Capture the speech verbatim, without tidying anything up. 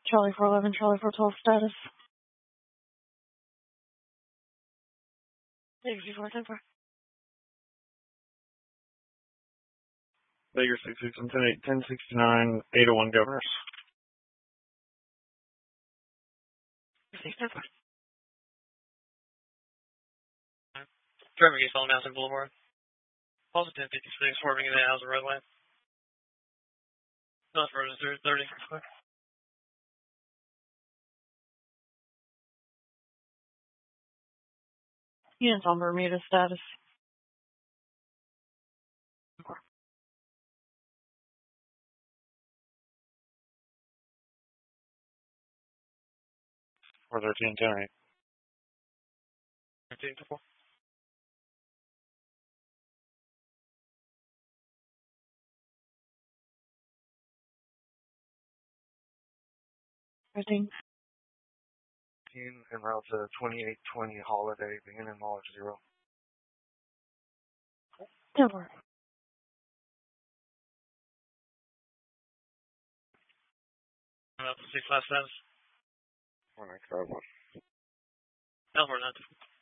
Charlie four eleven, Charlie four twelve status. X Z four ten four. Baker six six one ten eight ten sixty-nine eight oh one Governors. six ten four. Trevor East on Mountain Boulevard. Also ten fifty-six, swerving in the house roadway. Not for thirty. Units on Bermuda status. four thirteen ten eight. thirteen to four. thirteen. En route to twenty-eight twenty Holiday, beginning knowledge zero. ten four. Uh, six five status. one nine five one. Alpha nine two.